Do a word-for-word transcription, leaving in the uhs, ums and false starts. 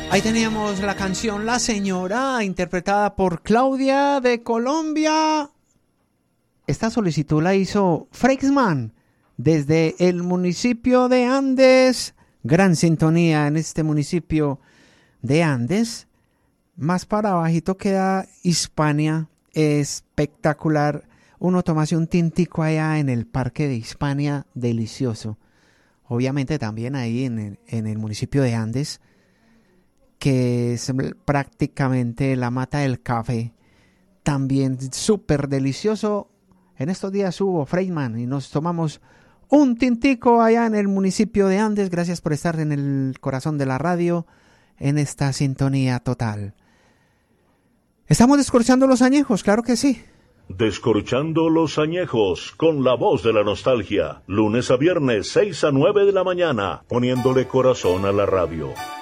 Ahí teníamos la canción La Señora, interpretada por Claudia de Colombia. Esta solicitud la hizo Freixman desde el municipio de Andes. Gran sintonía en este municipio de Andes. Más para abajito queda Hispania. Espectacular. Uno tomase un tintico allá en el parque de Hispania. Delicioso. Obviamente también ahí en el, en el municipio de Andes, que es prácticamente la mata del café. También súper delicioso. En estos días hubo Freixman y nos tomamos un tintico allá en el municipio de Andes. Gracias por estar en el corazón de la radio, en esta sintonía total. Estamos descorchando los añejos, claro que sí. Descorchando los añejos con la voz de la nostalgia. Lunes a viernes, seis a nueve de la mañana, poniéndole corazón a la radio.